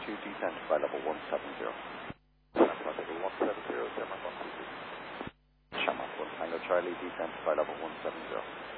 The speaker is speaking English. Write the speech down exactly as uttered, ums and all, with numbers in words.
two, descend to flight level one seven zero. Flight level one seven zero, Shamrock one two two. Shamrock one Tango Charlie, descend to flight level one seven zero.